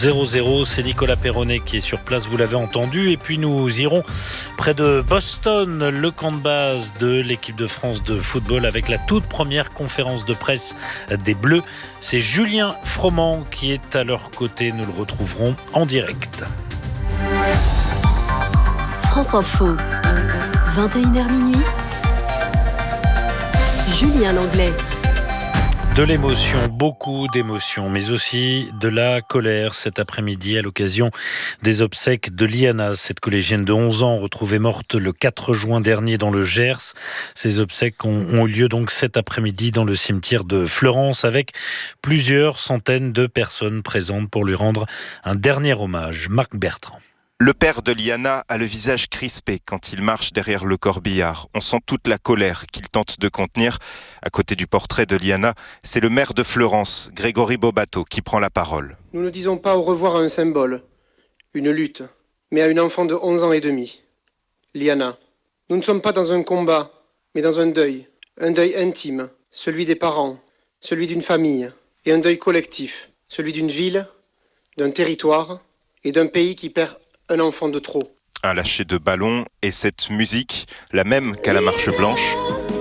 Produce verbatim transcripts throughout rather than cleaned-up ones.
zéro zéro. C'est Nicolas Perronnet qui est sur place, vous l'avez entendu. Et puis nous irons près de Boston, le camp de base de l'équipe de France de football, avec la toute première conférence de presse des Bleus. C'est Julien Froment qui est à leur côté. Nous le retrouverons en direct. France Info, vingt et une heures minuit. Julien Langlais. De l'émotion, beaucoup d'émotions, mais aussi de la colère cet après-midi à l'occasion des obsèques de Liana, cette collégienne de onze ans retrouvée morte le quatre juin dernier dans le Gers. Ces obsèques ont, ont eu lieu donc cet après-midi dans le cimetière de Fleurance, avec plusieurs centaines de personnes présentes pour lui rendre un dernier hommage. Marc Bertrand. Le père de Liana a le visage crispé quand il marche derrière le corbillard. On sent toute la colère qu'il tente de contenir. À côté du portrait de Liana, c'est le maire de Fleurance, Grégory Bobato, qui prend la parole. Nous ne disons pas au revoir à un symbole, une lutte, mais à une enfant de onze ans et demi, Liana. Nous ne sommes pas dans un combat, mais dans un deuil. Un deuil intime, celui des parents, celui d'une famille, et un deuil collectif, celui d'une ville, d'un territoire et d'un pays qui perd un enfant de trop. Un lâcher de ballon et cette musique, la même qu'à la marche blanche.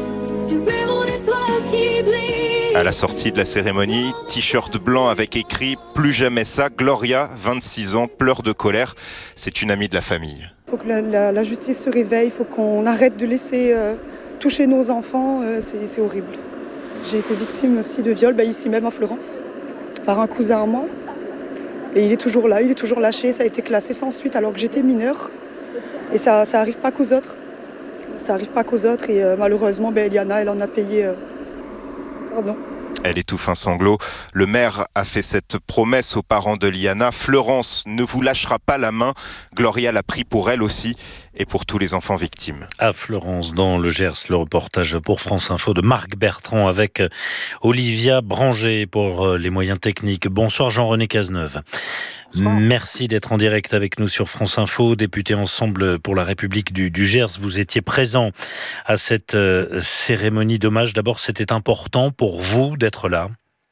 À la sortie de la cérémonie, t-shirt blanc avec écrit « Plus jamais ça », Gloria, vingt-six ans, pleure de colère. C'est une amie de la famille. Il faut que la, la, la justice se réveille, il faut qu'on arrête de laisser euh, toucher nos enfants, euh, c'est, c'est horrible. J'ai été victime aussi de viol, bah, ici même à Fleurance, par un cousin à moi. Et il est toujours là, il est toujours lâché, ça a été classé sans suite alors que j'étais mineure. Et ça ça arrive pas qu'aux autres. Ça arrive pas qu'aux autres et euh, malheureusement, ben, Liana, elle en a payé... Euh... Pardon. Elle étouffe un sanglot. Le maire a fait cette promesse aux parents de Liana. Fleurance ne vous lâchera pas la main. Gloria l'a pris pour elle aussi et pour tous les enfants victimes. À Fleurance, dans le Gers, le reportage pour France Info de Marc Bertrand avec Olivia Branger pour les moyens techniques. Bonsoir Jean-René Cazeneuve. Bonsoir. Merci d'être en direct avec nous sur France Info. Député Ensemble pour la République du, du Gers, vous étiez présent à cette euh, cérémonie d'hommage. D'abord, c'était important pour vous d'être là?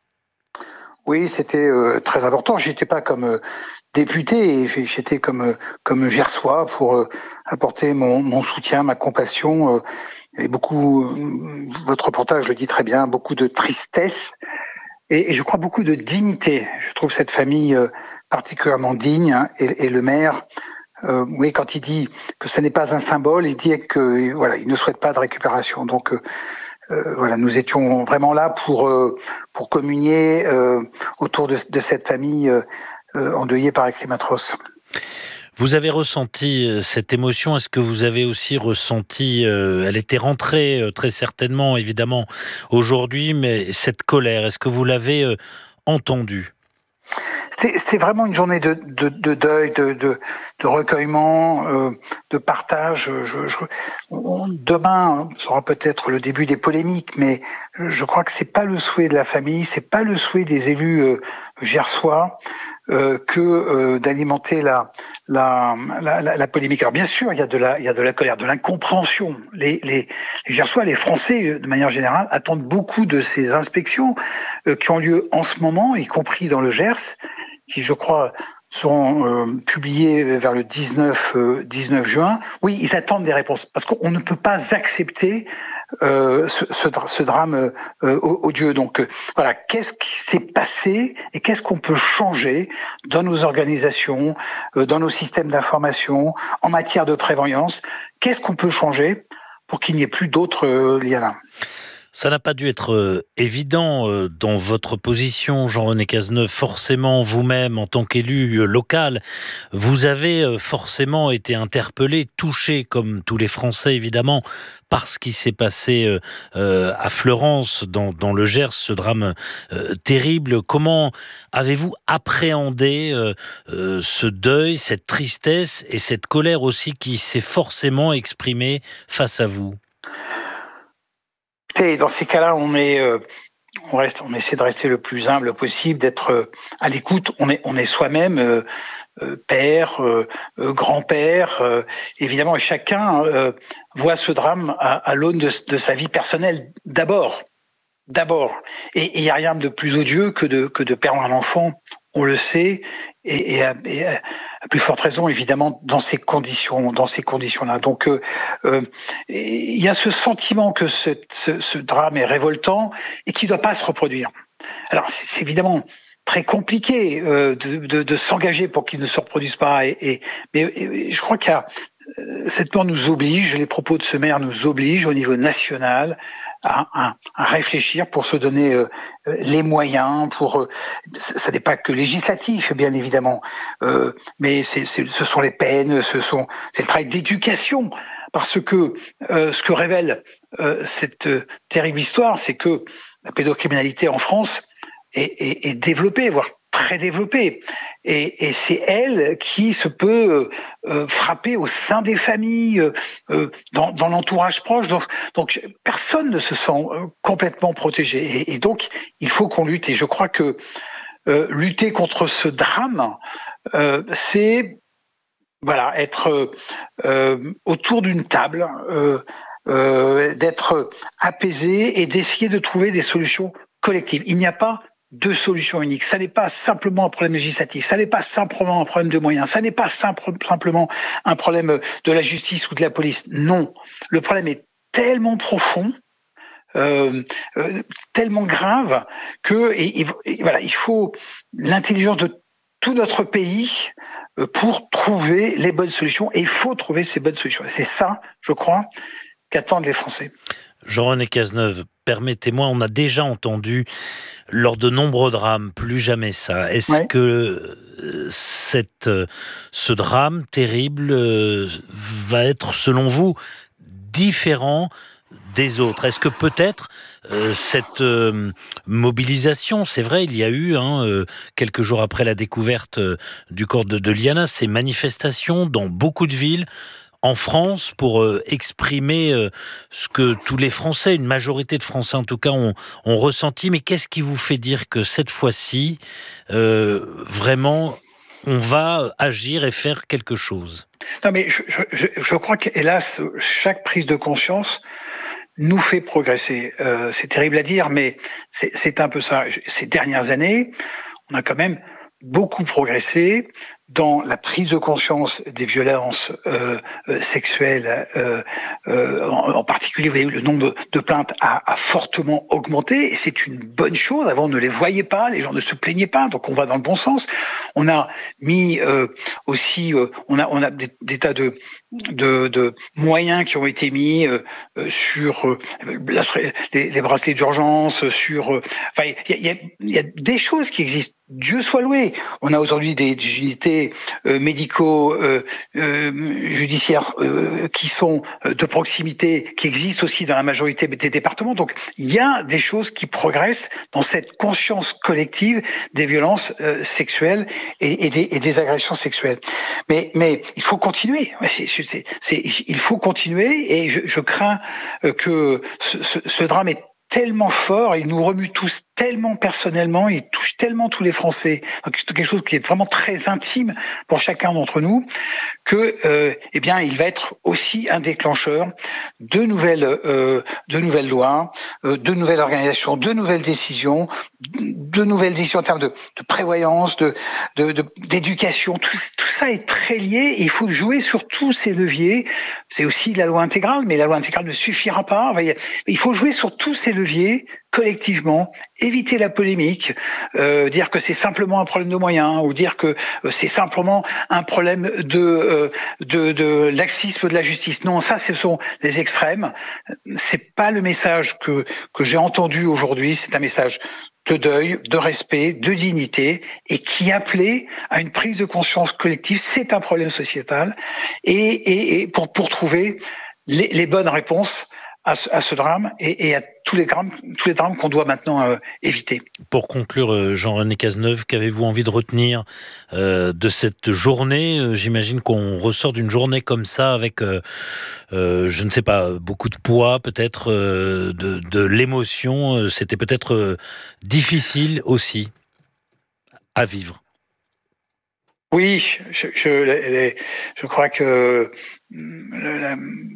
Oui, c'était euh, très important. J'étais pas comme euh, député, et j'étais comme euh, comme Gersois pour euh, apporter mon, mon soutien, ma compassion. Euh, et beaucoup, euh, votre reportage le dit très bien, beaucoup de tristesse et, et je crois beaucoup de dignité. Je trouve cette famille euh, particulièrement digne, hein, et, et le maire. Euh, oui, quand il dit que ce n'est pas un symbole, il dit que voilà, il ne souhaite pas de récupération. Donc euh, euh, voilà, nous étions vraiment là pour euh, pour communier euh, autour de, de cette famille euh, euh, endeuillée par un crime atroce. Vous avez ressenti cette émotion. Est-ce que vous avez aussi ressenti, euh, elle était rentrée euh, très certainement, évidemment, aujourd'hui, mais cette colère, est-ce que vous l'avez euh, entendue? C'était, c'était vraiment une journée de, de, de deuil, de, de, de recueillement, euh, de partage. Je, je, on, demain sera peut-être le début des polémiques, mais je crois que c'est pas le souhait de la famille, c'est pas le souhait des élus euh, gersois euh, que euh, d'alimenter la, la, la, la, la polémique. Alors bien sûr, il y a de la, il y a de la colère, de l'incompréhension. Les, les, les Gersois, les Français, de manière générale, attendent beaucoup de ces inspections euh, qui ont lieu en ce moment, y compris dans le Gers, qui, je crois, seront euh, publiés vers le dix-neuf juin. Oui, ils attendent des réponses, parce qu'on ne peut pas accepter euh, ce, ce, ce drame euh, odieux. Donc euh, voilà, qu'est-ce qui s'est passé et qu'est-ce qu'on peut changer dans nos organisations, euh, dans nos systèmes d'information, en matière de prévoyance? Qu'est-ce qu'on peut changer pour qu'il n'y ait plus d'autres euh, Liana? Ça n'a pas dû être euh, évident euh, dans votre position, Jean-René Cazeneuve. Forcément, vous-même, en tant qu'élu euh, local, vous avez euh, forcément été interpellé, touché, comme tous les Français, évidemment, par ce qui s'est passé euh, euh, à Fleurance, dans, dans le Gers, ce drame euh, terrible. Comment avez-vous appréhendé euh, euh, ce deuil, cette tristesse et cette colère aussi qui s'est forcément exprimée face à vous? Et dans ces cas-là, on est, euh, on reste, on essaie de rester le plus humble possible, d'être euh, à l'écoute. On est, on est soi-même euh, euh, père, euh, euh, grand-père, euh, évidemment, et chacun euh, voit ce drame à, à l'aune de, de sa vie personnelle d'abord, d'abord. Et il y a rien de plus odieux que de que de perdre un enfant on le sait, et, et, à, et à plus forte raison, évidemment, dans ces conditions, dans ces conditions-là. Donc, euh, euh, il y a ce sentiment que ce, ce, ce drame est révoltant et qui ne doit pas se reproduire. Alors, c'est, c'est évidemment très compliqué euh, de, de, de s'engager pour qu'il ne se reproduise pas. Et, et, mais et, je crois qu'il y a cette mort nous oblige, les propos de ce maire nous obligent au niveau national à, à, à réfléchir pour se donner euh, les moyens. Pour, euh, ça n'est pas que législatif, bien évidemment, euh, mais c'est, c'est, ce sont les peines, ce sont, c'est le travail d'éducation. Parce que euh, ce que révèle euh, cette euh, terrible histoire, c'est que la pédocriminalité en France est, est, est développée, voire très développée. Et, et c'est elle qui se peut euh, frapper au sein des familles, euh, dans, dans l'entourage proche. Donc, donc personne ne se sent euh, complètement protégé. Et, et donc, il faut qu'on lutte. Et je crois que euh, lutter contre ce drame, euh, c'est voilà, être euh, autour d'une table, euh, euh, d'être apaisé et d'essayer de trouver des solutions collectives. Il n'y a pas de solution unique. Ça n'est pas simplement un problème législatif, ça n'est pas simplement un problème de moyens, ça n'est pas simple, simplement un problème de la justice ou de la police. Non, le problème est tellement profond, euh, euh, tellement grave que et, et, et voilà, il faut l'intelligence de tout notre pays pour trouver les bonnes solutions. Et il faut trouver ces bonnes solutions. Et c'est ça, je crois, qu'attendent les Français. Jean-René Cazeneuve, permettez-moi, on a déjà entendu lors de nombreux drames, plus jamais ça. Est-ce ouais. que cette, ce drame terrible va être, selon vous, différent des autres? Est-ce que peut-être euh, cette euh, mobilisation, c'est vrai, il y a eu, hein, euh, quelques jours après la découverte euh, du corps de, de Liana, ces manifestations dans beaucoup de villes en France pour euh, exprimer euh, ce que tous les Français, une majorité de Français en tout cas, ont, ont ressenti. Mais qu'est-ce qui vous fait dire que cette fois-ci, euh, vraiment, on va agir et faire quelque chose? Non, mais je, je, je crois qu'hélas, chaque prise de conscience nous fait progresser. Euh, c'est terrible à dire, mais c'est, c'est un peu ça. Ces dernières années, on a quand même beaucoup progressé dans la prise de conscience des violences euh, euh, sexuelles, euh, euh, en, en particulier, vous voyez, le nombre de plaintes a, a fortement augmenté, et c'est une bonne chose. Avant, on ne les voyait pas, les gens ne se plaignaient pas, donc on va dans le bon sens. On a mis euh, aussi, euh, on a, on a des, des tas de, de, de moyens qui ont été mis euh, sur euh, les, les bracelets d'urgence, sur, euh, enfin, il y a, y a des choses qui existent. Dieu soit loué. On a aujourd'hui des, des unités euh, médicaux, euh, euh, judiciaires euh, qui sont euh, de proximité, qui existent aussi dans la majorité des départements. Donc, il y a des choses qui progressent dans cette conscience collective des violences euh, sexuelles et, et, des, et des agressions sexuelles. Mais, mais il faut continuer. C'est, c'est, c'est, il faut continuer, et je, je crains que ce, ce, ce drame est tellement fort, il nous remue tous tellement personnellement, il touche tellement tous les Français, donc c'est quelque chose qui est vraiment très intime pour chacun d'entre nous, que euh, eh bien il va être aussi un déclencheur de nouvelles euh, de nouvelles lois, euh, de nouvelles organisations, de nouvelles décisions, de nouvelles décisions en termes de, de prévoyance, de, de, de d'éducation. Tout, tout ça est très lié, et il faut jouer sur tous ces leviers. C'est aussi la loi intégrale, mais la loi intégrale ne suffira pas. Il faut jouer sur tous ces leviers collectivement, éviter la polémique, euh, dire que c'est simplement un problème de moyens, ou dire que euh, c'est simplement un problème de, euh, de, de laxisme de la justice. Non, ça, ce sont les extrêmes. C'est pas le message que, que j'ai entendu aujourd'hui. C'est un message de deuil, de respect, de dignité, et qui appelait à une prise de conscience collective. C'est un problème sociétal, et, et, et pour, pour trouver les, les bonnes réponses à ce, à ce drame, et, et à tous les drames, tous les drames qu'on doit maintenant euh, éviter. Pour conclure, Jean-René Cazeneuve, qu'avez-vous envie de retenir euh, de cette journée? J'imagine qu'on ressort d'une journée comme ça avec, euh, euh, je ne sais pas, beaucoup de poids, peut-être euh, de, de l'émotion. C'était peut-être euh, difficile aussi à vivre. Oui, je, je, je, je crois que la,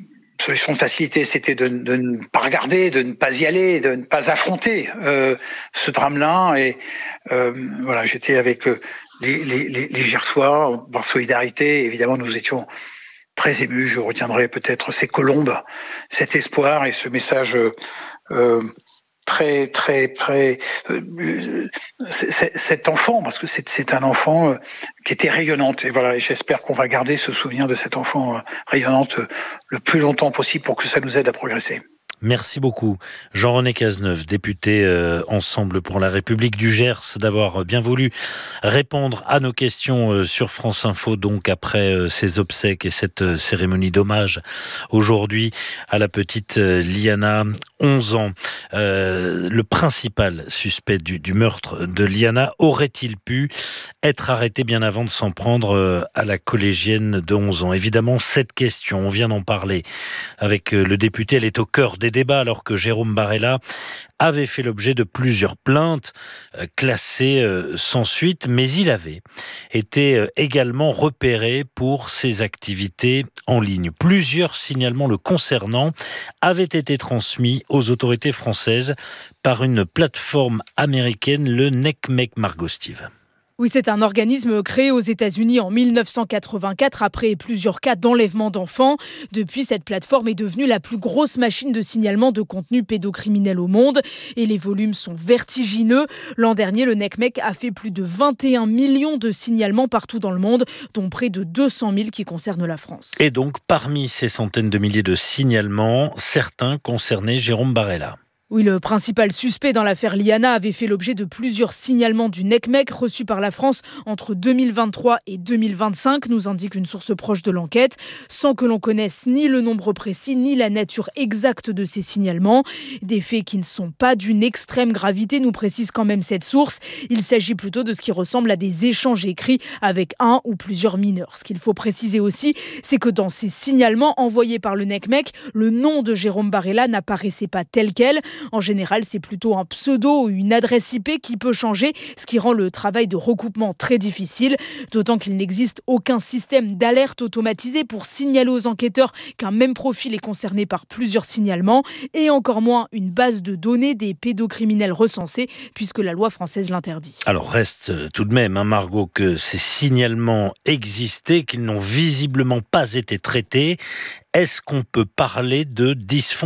solution de facilité, c'était de, de ne pas regarder, de ne pas y aller, de ne pas affronter euh, ce drame-là. Et euh, voilà, j'étais avec euh, les, les, les, les Gersois par solidarité. Évidemment, nous étions très émus. Je retiendrai peut-être ces colombes, cet espoir et ce message euh, très, très, très... Euh, c'est, cet enfant, parce que c'est, c'est un enfant euh, qui était rayonnante. Et voilà, et j'espère qu'on va garder ce souvenir de cet enfant euh, rayonnante euh, le plus longtemps possible pour que ça nous aide à progresser. Merci beaucoup, Jean-René Cazeneuve, député euh, Ensemble pour la République du Gers, d'avoir bien voulu répondre à nos questions euh, sur France Info, donc après euh, ces obsèques et cette euh, cérémonie d'hommage aujourd'hui à la petite euh, Liana, onze ans. Euh, le principal suspect du, du meurtre de Liana aurait-il pu être arrêté bien avant de s'en prendre euh, à la collégienne de onze ans? Évidemment, cette question, on vient d'en parler avec euh, le député, elle est au cœur des débats alors que Jérôme Barella avait fait l'objet de plusieurs plaintes euh, classées euh, sans suite, mais il avait été euh, également repéré pour ses activités en ligne. Plusieurs signalements le concernant avaient été transmis aux autorités françaises par une plateforme américaine, le NCMEC. Margot Steve. Oui, c'est un organisme créé aux États-Unis en mille neuf cent quatre-vingt-quatre après plusieurs cas d'enlèvement d'enfants. Depuis, cette plateforme est devenue la plus grosse machine de signalement de contenu pédocriminel au monde et les volumes sont vertigineux. L'an dernier, le NCMEC a fait plus de vingt et un millions de signalements partout dans le monde, dont près de deux cent mille qui concernent la France. Et donc, parmi ces centaines de milliers de signalements, certains concernaient Jérôme Barella. Oui, le principal suspect dans l'affaire Liana avait fait l'objet de plusieurs signalements du NCMEC reçus par la France entre deux mille vingt-trois et deux mille vingt-cinq, nous indique une source proche de l'enquête, sans que l'on connaisse ni le nombre précis ni la nature exacte de ces signalements. Des faits qui ne sont pas d'une extrême gravité, nous précise quand même cette source. Il s'agit plutôt de ce qui ressemble à des échanges écrits avec un ou plusieurs mineurs. Ce qu'il faut préciser aussi, c'est que dans ces signalements envoyés par le NCMEC, le nom de Jérôme Barella n'apparaissait pas tel quel. En général, c'est plutôt un pseudo ou une adresse I P qui peut changer, ce qui rend le travail de recoupement très difficile, d'autant qu'il n'existe aucun système d'alerte automatisé pour signaler aux enquêteurs qu'un même profil est concerné par plusieurs signalements, et encore moins une base de données des pédocriminels recensés, puisque la loi française l'interdit. Alors reste tout de même, hein, Margot, que ces signalements existaient, qu'ils n'ont visiblement pas été traités. Est-ce qu'on peut parler de dysfonctionnement ?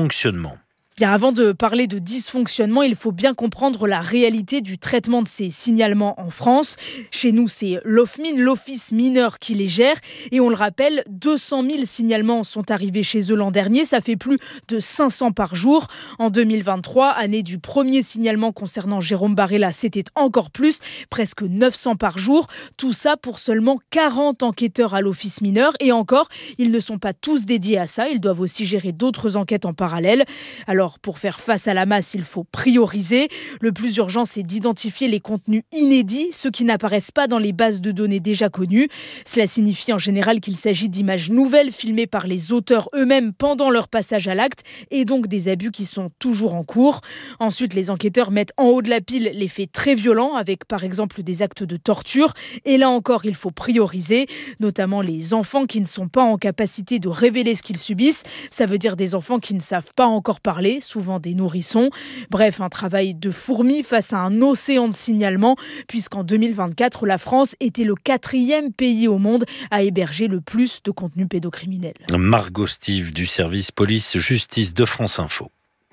Bien, avant de parler de dysfonctionnement, il faut bien comprendre la réalité du traitement de ces signalements en France. Chez nous, c'est l'OFMIN, l'Office mineur, qui les gère. Et on le rappelle, deux cent mille signalements sont arrivés chez eux l'an dernier. Ça fait plus de cinq cents par jour. En deux mille vingt-trois, année du premier signalement concernant Jérôme Barella, c'était encore plus, presque neuf cents par jour. Tout ça pour seulement quarante enquêteurs à l'Office mineur. Et encore, ils ne sont pas tous dédiés à ça. Ils doivent aussi gérer d'autres enquêtes en parallèle. Alors, pour faire face à la masse, il faut prioriser. Le plus urgent, c'est d'identifier les contenus inédits, ceux qui n'apparaissent pas dans les bases de données déjà connues. Cela signifie en général qu'il s'agit d'images nouvelles filmées par les auteurs eux-mêmes pendant leur passage à l'acte et donc des abus qui sont toujours en cours. Ensuite, les enquêteurs mettent en haut de la pile les faits très violents avec par exemple des actes de torture. Et là encore, il faut prioriser, notamment les enfants qui ne sont pas en capacité de révéler ce qu'ils subissent. Ça veut dire des enfants qui ne savent pas encore parler, souvent des nourrissons. Bref, un travail de fourmi face à un océan de signalements, puisqu'en deux mille vingt-quatre, la France était le quatrième pays au monde à héberger le plus de contenu pédocriminel. Margot Steve du service police-justice de France Info.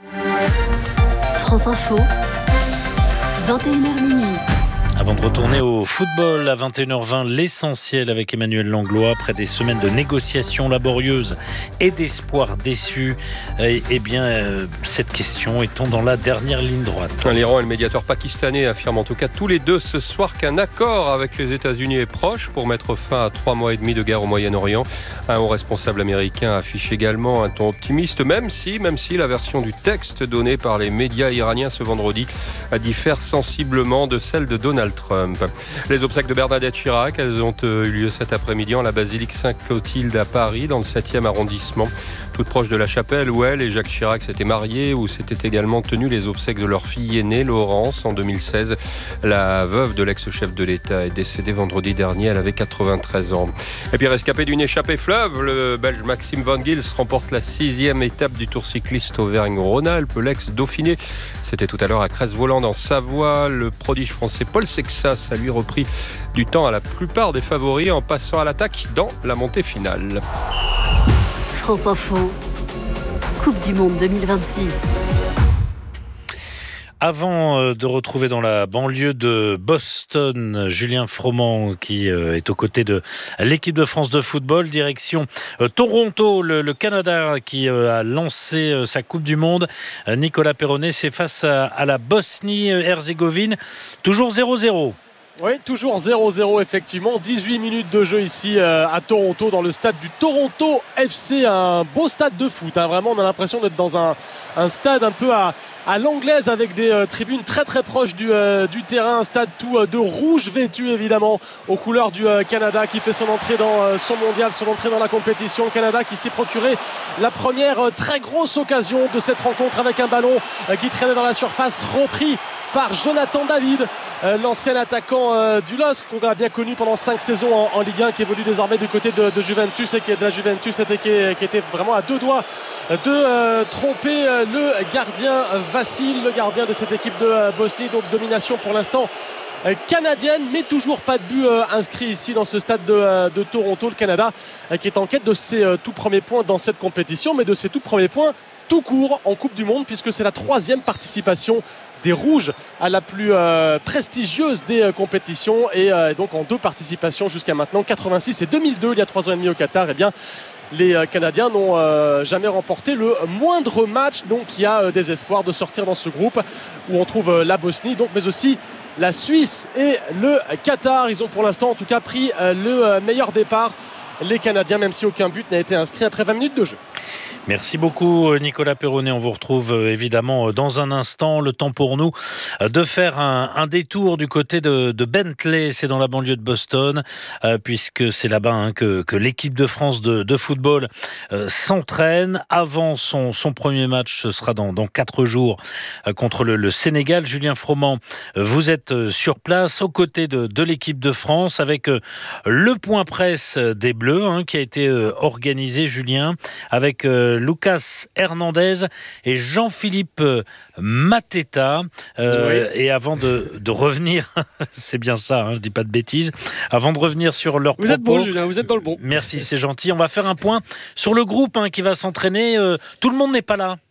France Info, vingt et une heures minuit. Avant de retourner au football à vingt et une heures vingt, l'essentiel avec Emmanuel Langlois, après des semaines de négociations laborieuses et d'espoirs déçus, eh, eh bien, euh, cette question étant dans la dernière ligne droite. L'Iran et le médiateur pakistanais affirment en tout cas tous les deux ce soir qu'un accord avec les États-Unis est proche pour mettre fin à trois mois et demi de guerre au Moyen-Orient. Un haut responsable américain affiche également un ton optimiste, même si, même si la version du texte donnée par les médias iraniens ce vendredi diffère sensiblement de celle de Donald Donald Trump. Les obsèques de Bernadette Chirac, elles ont eu lieu cet après-midi en la basilique Sainte-Clotilde à Paris, dans le septième arrondissement, toute proche de la chapelle où elle et Jacques Chirac s'étaient mariés, où s'étaient également tenues les obsèques de leur fille aînée, Laurence, en deux mille seize. La veuve de l'ex-chef de l'État est décédée vendredi dernier, elle avait quatre-vingt-treize ans. Et puis rescapé d'une échappée fleuve, le Belge Maxime Van Gils remporte la sixième étape du Tour cycliste Auvergne-Rhône-Alpes, l'ex-Dauphiné. C'était tout à l'heure à Crest-Voland en Savoie. Le prodige français Paul Sexas a lui repris du temps à la plupart des favoris en passant à l'attaque dans la montée finale. France Info, Coupe du Monde deux mille vingt-six. Avant de retrouver dans la banlieue de Boston Julien Froment qui est aux côtés de l'équipe de France de football, direction Toronto, le, le Canada qui a lancé sa Coupe du Monde. Nicolas Perronnet, c'est face à, à la Bosnie-Herzégovine, toujours zéro zéro. Oui, toujours zéro zéro effectivement, dix-huit minutes de jeu ici euh, à Toronto, dans le stade du Toronto F C, un beau stade de foot, hein. Vraiment on a l'impression d'être dans un, un stade un peu à, à l'anglaise avec des euh, tribunes très très proches du, euh, du terrain, un stade tout euh, de rouge vêtu évidemment aux couleurs du euh, Canada qui fait son entrée dans euh, son mondial, son entrée dans la compétition. Canada qui s'est procuré la première euh, très grosse occasion de cette rencontre avec un ballon euh, qui traînait dans la surface, repris par Jonathan David, euh, l'ancien attaquant euh, du L O S C qu'on a bien connu pendant cinq saisons en, en Ligue un, qui évolue désormais du côté de, de Juventus et qui est de la Juventus et qui, qui était vraiment à deux doigts de euh, tromper euh, le gardien Vassil, le gardien de cette équipe de euh, Bosnie. Donc domination pour l'instant euh, canadienne, mais toujours pas de but euh, inscrit ici dans ce stade de, euh, de Toronto. Le Canada euh, qui est en quête de ses euh, tout premiers points dans cette compétition, mais de ses tout premiers points tout court en Coupe du Monde, puisque c'est la troisième participation des Rouges à la plus euh, prestigieuse des euh, compétitions, et euh, donc en deux participations jusqu'à maintenant, quatre-vingt-six et deux mille deux, il y a trois ans et demi au Qatar. Et eh bien les euh, Canadiens n'ont euh, jamais remporté le moindre match, donc il y a euh, des espoirs de sortir dans ce groupe où on trouve euh, la Bosnie, donc, mais aussi la Suisse et le Qatar. Ils ont pour l'instant en tout cas pris euh, le euh, meilleur départ, les Canadiens, même si aucun but n'a été inscrit après vingt minutes de jeu. Merci beaucoup Nicolas Perronnet. On vous retrouve évidemment dans un instant. Le temps pour nous de faire un, un détour du côté de, de Bentley, c'est dans la banlieue de Boston, euh, puisque c'est là-bas hein, que, que l'équipe de France de, de football euh, s'entraîne avant son, son premier match. Ce sera dans, dans quatre jours euh, contre le, le Sénégal. Julien Froment, vous êtes sur place aux côtés de, de l'équipe de France avec euh, le point presse des Bleus hein, qui a été euh, organisé, Julien, avec euh, Lucas Hernandez et Jean-Philippe Mateta. Euh, oui. Et avant de, de revenir, c'est bien ça, hein, je ne dis pas de bêtises, avant de revenir sur leur vous propos... Vous êtes bon, Julien, vous êtes dans le bon. Merci, c'est gentil. On va faire un point sur le groupe hein, qui va s'entraîner. Euh, tout le monde n'est pas là.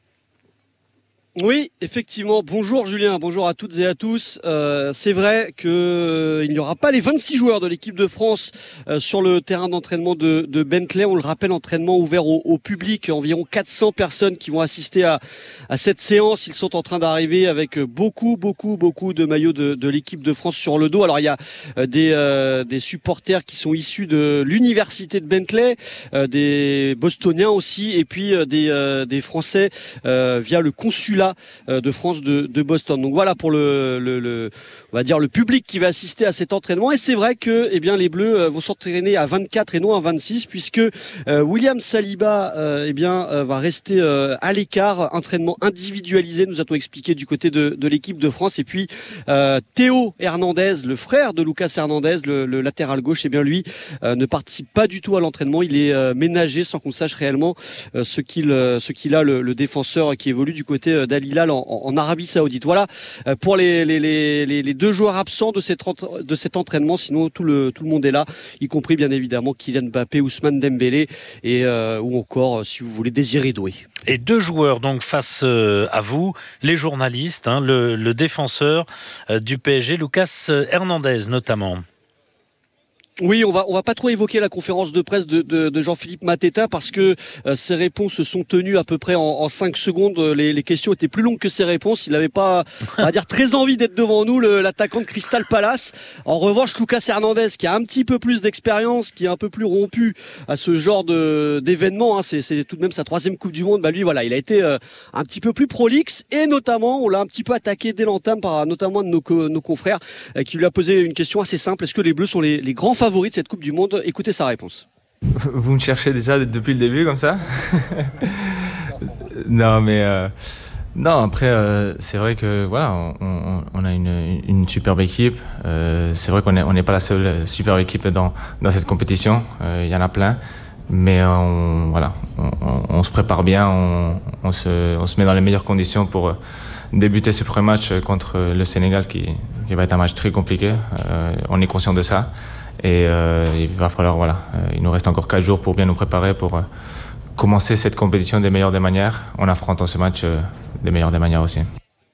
Oui, effectivement. Bonjour Julien, bonjour à toutes et à tous. Euh, c'est vrai qu'il euh, n'y aura pas les vingt-six joueurs de l'équipe de France euh, sur le terrain d'entraînement de, de Bentley. On le rappelle, entraînement ouvert au, au public. Environ quatre cents personnes qui vont assister à, à cette séance. Ils sont en train d'arriver avec beaucoup, beaucoup, beaucoup de maillots de, de l'équipe de France sur le dos. Alors il y a euh, des, euh, des supporters qui sont issus de l'université de Bentley, euh, des Bostoniens aussi, et puis euh, des, euh, des Français euh, via le consulat de France de, de Boston. Donc voilà pour le, le, le, on va dire le public qui va assister à cet entraînement. Et c'est vrai que eh bien, les Bleus vont s'entraîner à vingt-quatre et non à vingt-six, puisque euh, William Saliba euh, eh bien, euh, va rester euh, à l'écart. Entraînement individualisé, nous a-t-on expliqué du côté de, de l'équipe de France. Et puis euh, Théo Hernandez, le frère de Lucas Hernandez, le, le latéral gauche, eh bien, lui euh, ne participe pas du tout à l'entraînement. Il est euh, ménagé sans qu'on sache réellement euh, ce qu'il euh, ce qu'il a, le, le défenseur qui évolue du côté euh, d'Al Hilal en, en Arabie Saoudite. Voilà euh, pour les, les, les, les deux joueurs absents de, cette, de cet entraînement. Sinon tout le, tout le monde est là, y compris bien évidemment Kylian Mbappé, Ousmane Dembélé et, euh, ou encore, euh, si vous voulez, Désiré Doué. Et deux joueurs donc face euh, à vous, les journalistes, hein, le, le défenseur euh, du P S G, Lucas Hernandez notamment. Oui, on va on va pas trop évoquer la conférence de presse de, de, de Jean-Philippe Mateta parce que euh, ses réponses se sont tenues à peu près en, en cinq secondes. Les, les questions étaient plus longues que ses réponses. Il n'avait pas, on va dire, très envie d'être devant nous, le, l'attaquant de Crystal Palace. En revanche, Lucas Hernandez, qui a un petit peu plus d'expérience, qui est un peu plus rompu à ce genre de d'événement, hein, c'est, c'est tout de même sa troisième Coupe du Monde. Bah lui, voilà, il a été euh, un petit peu plus prolixe et notamment, on l'a un petit peu attaqué dès l'entame par notamment un de nos, co- nos confrères euh, qui lui a posé une question assez simple. Est-ce que les Bleus sont les, les grands favoris favori de cette Coupe du Monde? Écoutez sa réponse. Vous me cherchez déjà depuis le début comme ça? Non mais euh, non après euh, c'est vrai que voilà on, on, on a une, une superbe équipe. Euh, c'est vrai qu'on est on n'est pas la seule superbe équipe dans dans cette compétition. Euh, il y en a plein, mais on voilà on, on, on se prépare bien, on, on se on se met dans les meilleures conditions pour débuter ce premier match contre le Sénégal qui qui va être un match très compliqué. Euh, on est conscient de ça. Et euh, il va falloir, voilà, euh, il nous reste encore quatre jours pour bien nous préparer pour euh, commencer cette compétition des meilleures des manières, en affrontant ce match euh, des meilleures des manières aussi.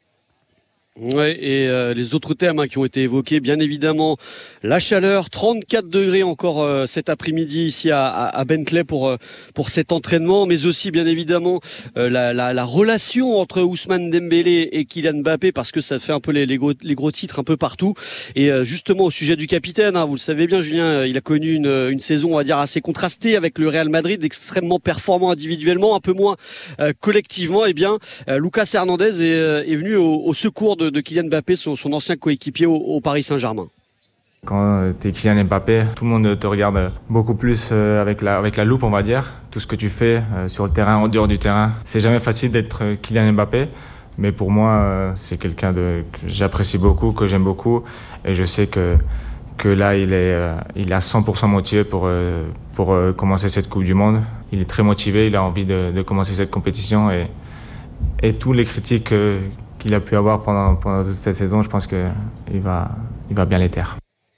Ouais, et euh, les autres thèmes hein, qui ont été évoqués, bien évidemment, la chaleur, trente-quatre degrés encore euh, cet après-midi ici à, à, à Bentley pour, euh, pour cet entraînement, mais aussi bien évidemment euh, la, la, la relation entre Ousmane Dembélé et Kylian Mbappé, parce que ça fait un peu les, les, gros, les gros titres un peu partout. Et euh, justement au sujet du capitaine, hein, vous le savez bien Julien, il a connu une, une saison on va dire assez contrastée avec le Real Madrid, extrêmement performant individuellement, un peu moins euh, collectivement. Et bien euh, Lucas Hernandez est, euh, est venu au, au secours de de Kylian Mbappé, son, son ancien coéquipier au, au Paris Saint-Germain. Quand tu es Kylian Mbappé, tout le monde te regarde beaucoup plus avec la, avec la loupe, on va dire. Tout ce que tu fais sur le terrain, en dehors du terrain. C'est jamais facile d'être Kylian Mbappé, mais pour moi, c'est quelqu'un de, que j'apprécie beaucoup, que j'aime beaucoup. Et je sais que, que là, il est, il est à cent pour cent motivé pour, pour commencer cette Coupe du Monde. Il est très motivé, il a envie de, de commencer cette compétition. Et, et tous les critiques qu'il a pu avoir pendant, pendant toute cette saison, je pense qu'il va, il va bien les taire.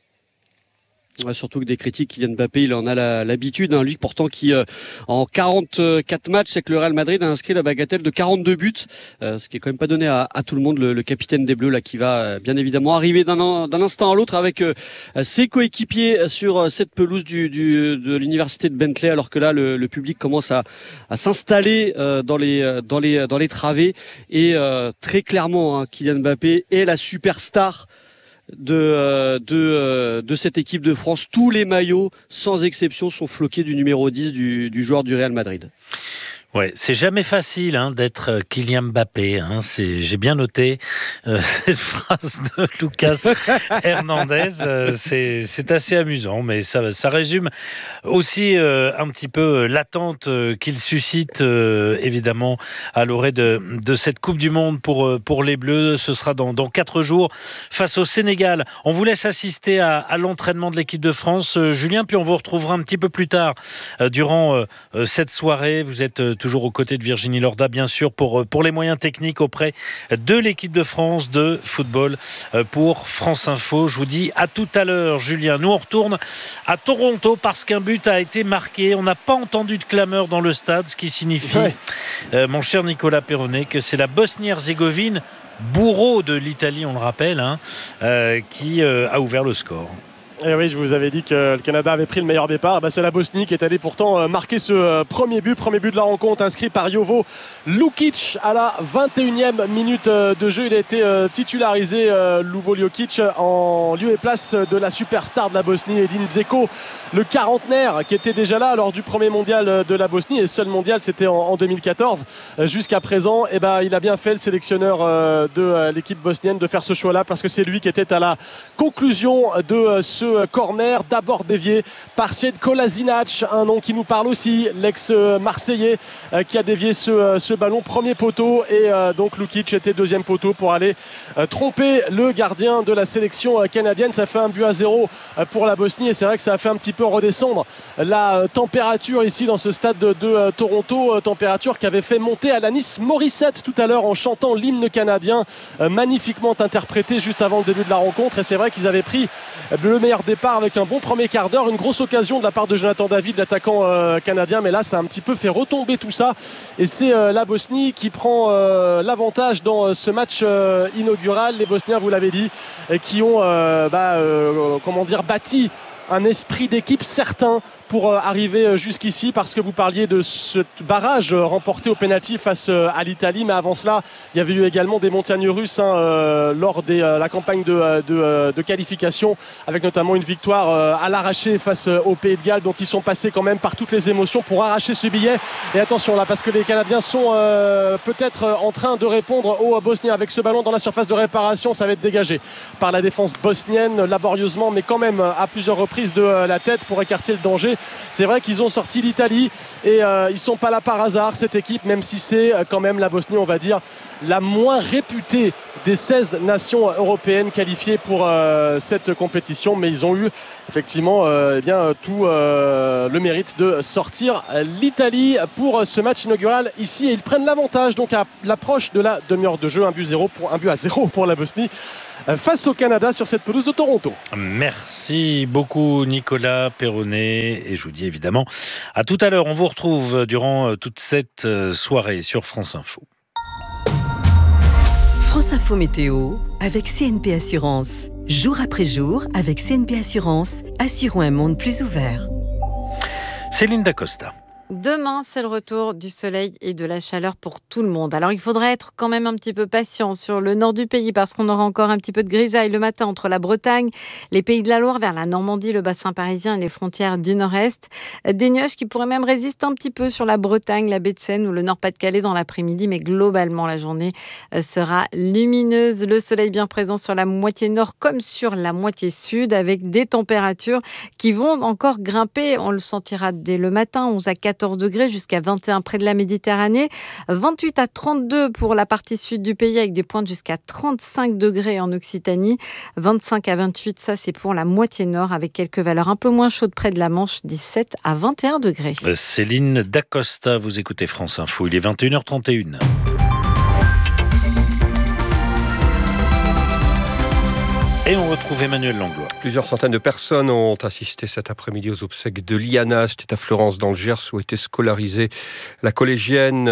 Ouais, surtout que des critiques, Kylian Mbappé, il en a la, l'habitude, hein, lui pourtant qui euh, en quarante-quatre matchs avec le Real Madrid a inscrit la bagatelle de quarante-deux buts, euh, ce qui est quand même pas donné à, à tout le monde, le, le capitaine des Bleus là qui va euh, bien évidemment arriver d'un, d'un instant à l'autre avec euh, ses coéquipiers sur euh, cette pelouse du, du, de l'université de Bentley, alors que là le, le public commence à, à s'installer euh, dans les dans les dans les travées et euh, très clairement hein, Kylian Mbappé est la superstar de, euh, de, euh, de cette équipe de France. Tous les maillots, sans exception, sont floqués du numéro dix du, du joueur du Real Madrid. Ouais, c'est jamais facile hein, d'être Kylian Mbappé. Hein, c'est, j'ai bien noté euh, cette phrase de Lucas Hernandez. Euh, c'est, c'est assez amusant, mais ça, ça résume aussi euh, un petit peu l'attente euh, qu'il suscite euh, évidemment à l'orée de, de cette Coupe du Monde pour, euh, pour les Bleus. Ce sera dans, dans quatre jours face au Sénégal. On vous laisse assister à, à l'entraînement de l'équipe de France, euh, Julien, puis on vous retrouvera un petit peu plus tard euh, durant euh, cette soirée. Vous êtes euh, toujours aux côtés de Virginie Lorda, bien sûr, pour, pour les moyens techniques auprès de l'équipe de France de football pour France Info. Je vous dis à tout à l'heure, Julien. Nous, on retourne à Toronto parce qu'un but a été marqué. On n'a pas entendu de clameur dans le stade, ce qui signifie, ouais. euh, mon cher Nicolas Perronnet, que c'est la Bosnie-Herzégovine, bourreau de l'Italie, on le rappelle, hein, euh, qui euh, a ouvert le score. Et oui, je vous avais dit que le Canada avait pris le meilleur départ. Bah, c'est la Bosnie qui est allée pourtant marquer ce premier but. Premier but de la rencontre inscrit par Jovo Lukic à la vingt et unième minute de jeu. Il a été titularisé, Luvo Lukic, en lieu et place de la superstar de la Bosnie, Edin Dzeko, le quarantenaire qui était déjà là lors du premier mondial de la Bosnie. Et seul mondial, c'était en deux mille quatorze. Jusqu'à présent, et bah, il a bien fait, le sélectionneur de l'équipe bosnienne, de faire ce choix-là parce que c'est lui qui était à la conclusion de ce corner, d'abord dévié par Sjed Kolasinac, un nom qui nous parle aussi, l'ex-marseillais euh, qui a dévié ce, euh, ce ballon, premier poteau, et euh, donc Lukic était deuxième poteau pour aller euh, tromper le gardien de la sélection euh, canadienne. Ça fait un but à zéro euh, pour la Bosnie, et c'est vrai que ça a fait un petit peu redescendre la euh, température ici dans ce stade de, de euh, Toronto, euh, température qui avait fait monter Alanis Morissette tout à l'heure en chantant l'hymne canadien, euh, magnifiquement interprété juste avant le début de la rencontre. Et c'est vrai qu'ils avaient pris euh, le meilleur départ avec un bon premier quart d'heure, une grosse occasion de la part de Jonathan David, l'attaquant euh, canadien, mais là ça a un petit peu fait retomber tout ça, et c'est euh, la Bosnie qui prend euh, l'avantage dans euh, ce match euh, inaugural. Les Bosniens, vous l'avez dit, qui ont euh, bah, euh, comment dire, bâti un esprit d'équipe certain pour euh, arriver euh, jusqu'ici, parce que vous parliez de ce barrage euh, remporté au pénalty face euh, à l'Italie, mais avant cela il y avait eu également des montagnes russes hein, euh, lors de euh, la campagne de, de, de qualification, avec notamment une victoire euh, à l'arraché face euh, au Pays de Galles. Donc ils sont passés quand même par toutes les émotions pour arracher ce billet. Et attention là, parce que les Canadiens sont euh, peut-être en train de répondre aux Bosniens avec ce ballon dans la surface de réparation. Ça va être dégagé par la défense bosnienne laborieusement, mais quand même à plusieurs reprises de euh, la tête pour écarter le danger. C'est vrai qu'ils ont sorti l'Italie et euh, ils ne sont pas là par hasard, cette équipe, même si c'est quand même la Bosnie, on va dire, la moins réputée des seize nations européennes qualifiées pour euh, cette compétition. Mais ils ont eu effectivement euh, eh bien, tout euh, le mérite de sortir l'Italie pour ce match inaugural ici. Et ils prennent l'avantage donc à l'approche de la demi-heure de jeu, un but, zéro pour, un but à zéro pour la Bosnie face au Canada sur cette pelouse de Toronto. Merci beaucoup Nicolas Perronnet, et je vous dis évidemment à tout à l'heure. On vous retrouve durant toute cette soirée sur France Info. France Info Météo avec C N P Assurance. Jour après jour, avec C N P Assurance, assurons un monde plus ouvert. Céline Dacosta. Demain, c'est le retour du soleil et de la chaleur pour tout le monde. Alors, il faudra être quand même un petit peu patient sur le nord du pays, parce qu'on aura encore un petit peu de grisaille le matin entre la Bretagne, les Pays de la Loire, vers la Normandie, le bassin parisien et les frontières du nord-est. Des nuages qui pourraient même résister un petit peu sur la Bretagne, la baie de Seine ou le Nord-Pas-de-Calais dans l'après-midi, mais globalement, la journée sera lumineuse. Le soleil bien présent sur la moitié nord comme sur la moitié sud, avec des températures qui vont encore grimper. On le sentira dès le matin, onze à quatorze degrés jusqu'à vingt et un près de la Méditerranée, vingt-huit à trente-deux pour la partie sud du pays, avec des pointes jusqu'à trente-cinq degrés en Occitanie, vingt-cinq à vingt-huit, ça c'est pour la moitié nord, avec quelques valeurs un peu moins chaudes près de la Manche, dix-sept à vingt et un degrés. Céline Dacosta, vous écoutez France Info, il est vingt et une heures trente et une. Et on retrouve Emmanuel Langlois. Plusieurs centaines de personnes ont assisté cet après-midi aux obsèques de Liana. C'était à Florence, dans le Gers, où était scolarisée la collégienne.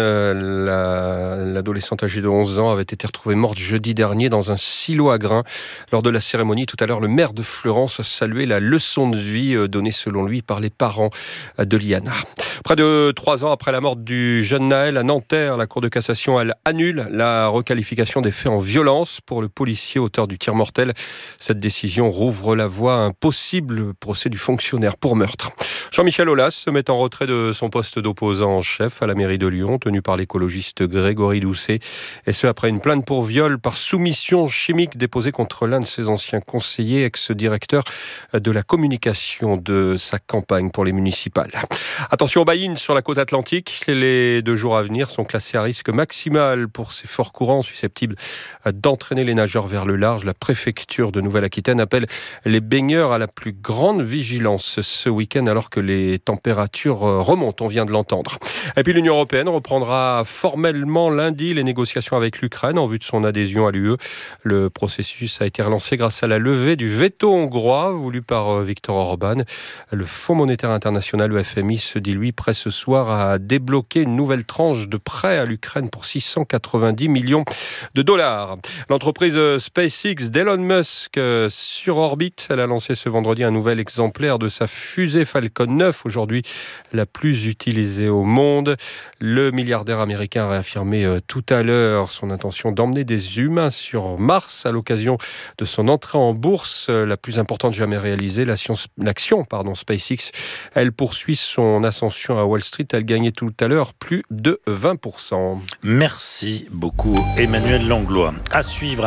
La, l'adolescente âgée de onze ans avait été retrouvée morte jeudi dernier dans un silo à grains. Lors de la cérémonie, tout à l'heure, le maire de Florence a salué la leçon de vie donnée, selon lui, par les parents de Liana. Près de trois ans après la mort du jeune Naël à Nanterre, la Cour de cassation, elle annule la requalification des faits en violence pour le policier auteur du tir mortel. Cette décision rouvre la voie à un possible procès du fonctionnaire pour meurtre. Jean-Michel Aulas se met en retrait de son poste d'opposant en chef à la mairie de Lyon, tenu par l'écologiste Grégory Doucet, et ce après une plainte pour viol par soumission chimique déposée contre l'un de ses anciens conseillers, ex-directeur de la communication de sa campagne pour les municipales. Attention aux baïnes sur la côte atlantique. Les deux jours à venir sont classés à risque maximal pour ces forts courants susceptibles d'entraîner les nageurs vers le large. La préfecture de Nouvelle-Aquitaine appelle les baigneurs à la plus grande vigilance ce week-end, alors que les températures remontent, on vient de l'entendre. Et puis l'Union européenne reprendra formellement lundi les négociations avec l'Ukraine en vue de son adhésion à l'U E. Le processus a été relancé grâce à la levée du veto hongrois voulu par Viktor Orban. Le Fonds monétaire international, le F M I, se dit lui prêt ce soir à débloquer une nouvelle tranche de prêt à l'Ukraine pour six cent quatre-vingt-dix millions de dollars. L'entreprise SpaceX d'Elon Musk sur orbite, elle a lancé ce vendredi un nouvel exemplaire de sa fusée Falcon neuf, aujourd'hui la plus utilisée au monde. Le milliardaire américain a réaffirmé tout à l'heure son intention d'emmener des humains sur Mars à l'occasion de son entrée en bourse, la plus importante jamais réalisée. L'action, l'action pardon, SpaceX, elle poursuit son ascension à Wall Street. Elle gagnait tout à l'heure plus de vingt pour cent. Merci beaucoup Emmanuel Langlois. À suivre,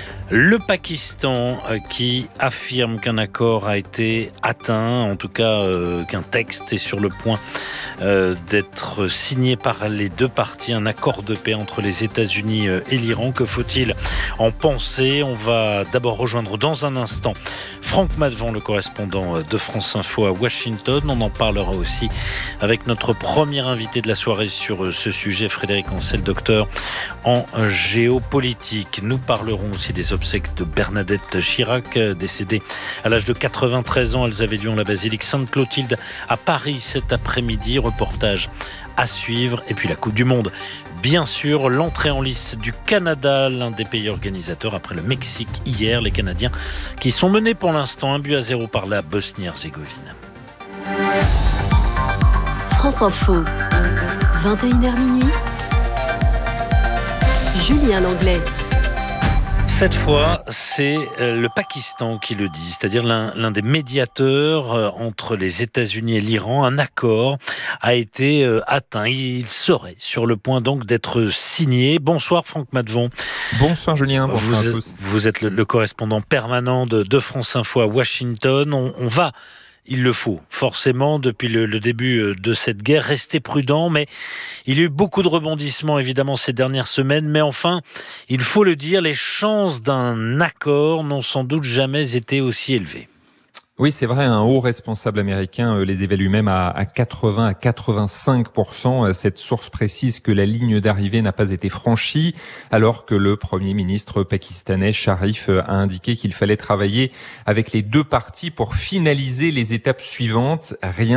le Pakistan qui affirme qu'un accord a été atteint, en tout cas euh, qu'un texte est sur le point euh, d'être signé par les deux parties, un accord de paix entre les États-Unis et l'Iran. Que faut-il en penser ? On va d'abord rejoindre dans un instant Franck Madvan, le correspondant de France Info à Washington. On en parlera aussi avec notre premier invité de la soirée sur ce sujet, Frédéric Ancel, docteur en géopolitique. Nous parlerons aussi des obsèques de Bernadette Chirac, décédée à l'âge de quatre-vingt-treize ans. Elles avaient lieu en la basilique Sainte-Clotilde à Paris cet après-midi. Reportage à suivre. Et puis la Coupe du Monde. Bien sûr, l'entrée en lice du Canada, l'un des pays organisateurs après le Mexique hier. Les Canadiens qui sont menés pour l'instant un but à zéro par la Bosnie-Herzégovine. France Info, vingt et une heures minuit. Julien Langlais. Cette fois, c'est le Pakistan qui le dit, c'est-à-dire l'un, l'un des médiateurs entre les États-Unis et l'Iran. Un accord a été atteint. Il serait sur le point donc d'être signé. Bonsoir Franck Matvon. Bonsoir Julien, bonsoir vous, à tous. Vous êtes le, le correspondant permanent de, de France Info à Washington. On, on va... Il le faut, forcément, depuis le, le début de cette guerre. Restez prudents, mais il y a eu beaucoup de rebondissements, évidemment, ces dernières semaines. Mais enfin, il faut le dire, les chances d'un accord n'ont sans doute jamais été aussi élevées. Oui, c'est vrai, un haut responsable américain les évalue même à, à quatre-vingts à quatre-vingt-cinq pour cent. Cette source précise que la ligne d'arrivée n'a pas été franchie, alors que le Premier ministre pakistanais Sharif a indiqué qu'il fallait travailler avec les deux parties pour finaliser les étapes suivantes. Rien